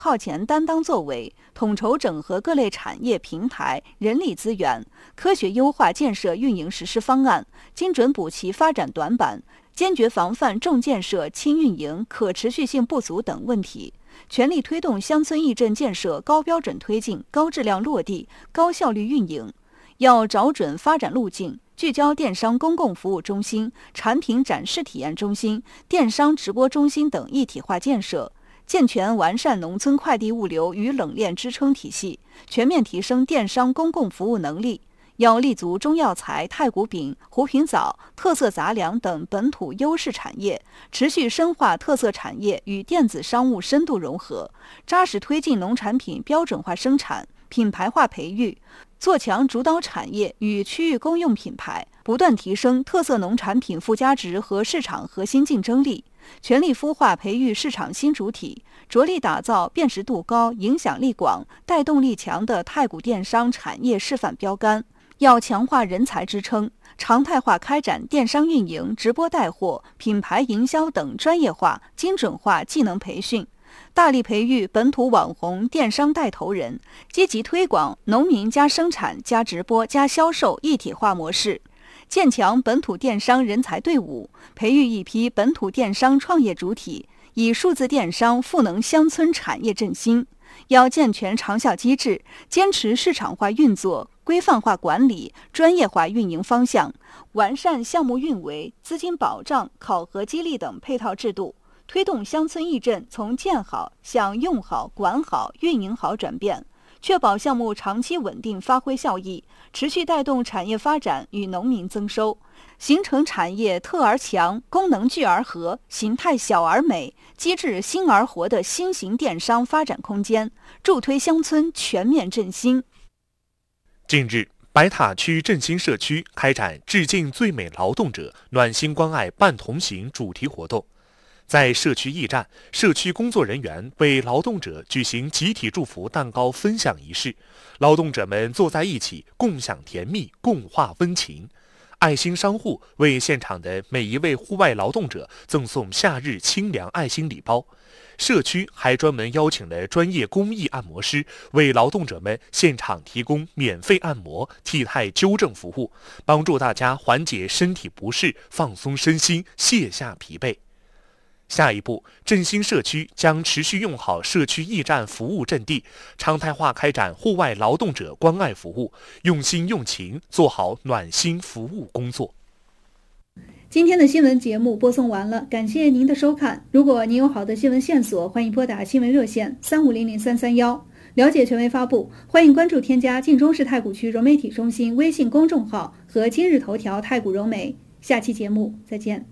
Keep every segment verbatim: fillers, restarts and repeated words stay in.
靠前担当作为，统筹整合各类产业平台、人力资源，科学优化建设运营实施方案，精准补齐发展短板，坚决防范重建设、轻运营、可持续性不足等问题，全力推动乡村义镇建设高标准推进、高质量落地、高效率运营。要找准发展路径，聚焦电商公共服务中心、产品展示体验中心、电商直播中心等一体化建设，健全完善农村快递物流与冷链支撑体系，全面提升电商公共服务能力。要立足中药材、太谷饼、湖平枣、特色杂粮等本土优势产业，持续深化特色产业与电子商务深度融合，扎实推进农产品标准化生产、品牌化培育，做强主导产业与区域公用品牌，不断提升特色农产品附加值和市场核心竞争力，全力孵化培育市场新主体，着力打造辨识度高、影响力广、带动力强的太谷电商产业示范标杆。要强化人才支撑，常态化开展电商运营、直播带货、品牌营销等专业化、精准化技能培训，大力培育本土网红电商带头人，积极推广农民加生产加直播加销售一体化模式，建强本土电商人才队伍，培育一批本土电商创业主体，以数字电商赋能乡村产业振兴。要健全长效机制，坚持市场化运作、规范化管理、专业化运营方向，完善项目运维、资金保障、考核激励等配套制度，推动乡村义镇从建好向用好、管好、运营好转变，确保项目长期稳定发挥效益，持续带动产业发展与农民增收，形成产业特而强、功能聚而合、形态小而美、机制新而活的新型电商发展空间，助推乡村全面振兴。 近日，白塔区振兴社区开展致敬最美劳动者、暖心关爱伴同行主题活动。在社区驿站，社区工作人员为劳动者举行集体祝福蛋糕分享仪式，劳动者们坐在一起，共享甜蜜，共话温情。爱心商户为现场的每一位户外劳动者赠送夏日清凉爱心礼包。社区还专门邀请了专业公益按摩师，为劳动者们现场提供免费按摩、体态纠正服务，帮助大家缓解身体不适，放松身心，卸下疲惫。下一步，振兴社区将持续用好社区驿站服务阵地，常态化开展户外劳动者关爱服务，用心用情做好暖心服务工作。 今天的新闻节目播送完了，感谢您的收看。如果您有好的新闻线索，欢迎拨打新闻热线三五零零三三幺。了解权威发布，欢迎关注添加晋中市太谷区融媒体中心微信公众号和今日头条太谷融媒。下期节目再见。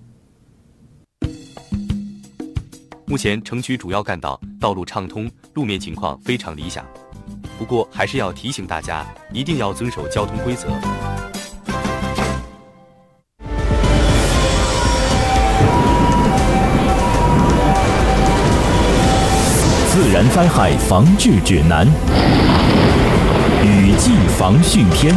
目前城区主要干道道路畅通，路面情况非常理想。不过还是要提醒大家，一定要遵守交通规则。 自然灾害防治指南，雨季防汛篇。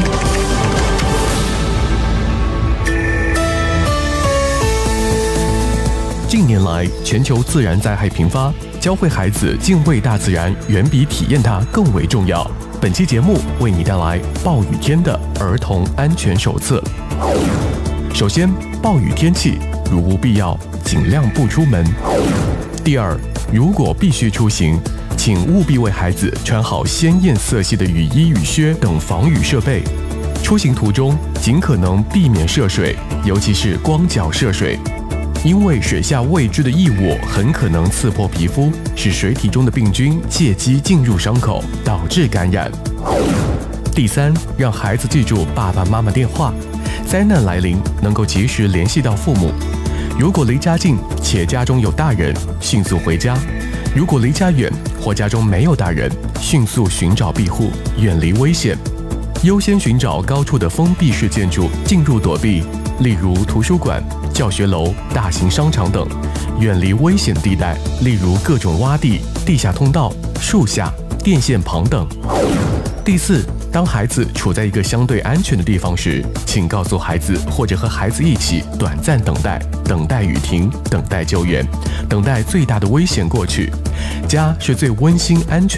近年来，全球自然灾害频发，教会孩子敬畏大自然，远比体验它更为重要。本期节目为你带来暴雨天的儿童安全手册。首先，暴雨天气如无必要，尽量不出门。第二，如果必须出行，请务必为孩子穿好鲜艳色系的雨衣、雨靴等防雨设备。出行途中尽可能避免涉水，尤其是光脚涉水。因为水下未知的异物很可能刺破皮肤，使水体中的病菌借机进入伤口，导致感染。第三，让孩子记住爸爸妈妈电话，灾难来临能够及时联系到父母。如果离家近且家中有大人，迅速回家；如果离家远或家中没有大人，迅速寻找庇护，远离危险。优先寻找高处的封闭式建筑进入躲避，例如图书馆、教学楼、大型商场等，远离危险地带，例如各种洼地、地下通道、树下、电线旁等。第四，当孩子处在一个相对安全的地方时，请告诉孩子或者和孩子一起短暂等待，等待雨停，等待救援，等待最大的危险过去， 家是最温馨安全